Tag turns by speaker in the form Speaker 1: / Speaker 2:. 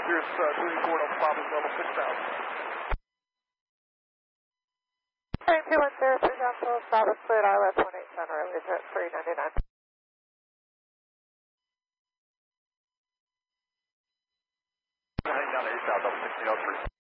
Speaker 1: Here's moving forward on Bravo's level 6,000.
Speaker 2: 210, 3 down full, Bravo's cleared, ILS 18 center, release at 399.
Speaker 1: 9 down 8,000, 1603.